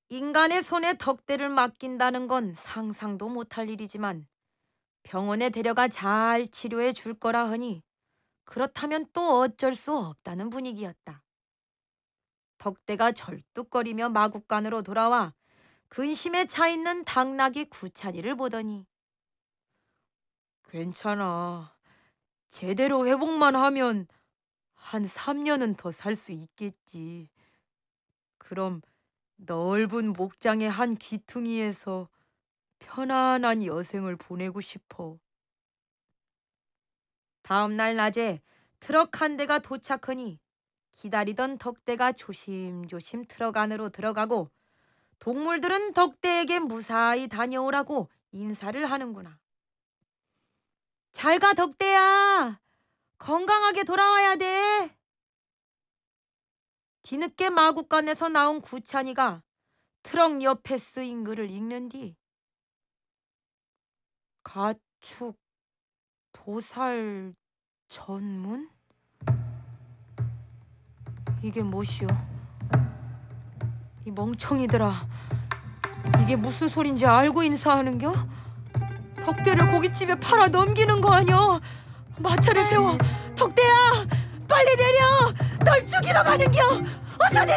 인간의 손에 덕대를 맡긴다는 건 상상도 못할 일이지만 병원에 데려가 잘 치료해 줄 거라 하니 그렇다면 또 어쩔 수 없다는 분위기였다. 덕대가 절뚝거리며 마국간으로 돌아와 근심에 차 있는 당나귀 구찬이를 보더니 괜찮아. 제대로 회복만 하면 한 3년은 더 살 수 있겠지. 그럼 넓은 목장의 한 귀퉁이에서 편안한 여생을 보내고 싶어. 다음 날 낮에 트럭 한 대가 도착하니 기다리던 덕대가 조심조심 트럭 안으로 들어가고 동물들은 덕대에게 무사히 다녀오라고 인사를 하는구나. 잘 가, 덕대야. 건강하게 돌아와야 돼. 뒤늦게 마국간에서 나온 구찬이가 트럭 옆에 쓰인 글을 읽는 뒤 가축 도살 전문? 이게 뭐시오? 이 멍청이들아, 이게 무슨 소린지 알고 인사하는겨? 덕대를 고깃집에 팔아 넘기는 거 아니여? 마차를 세워. 덕대야, 빨리 내려. 널 죽이러 가는겨. 어서 내려.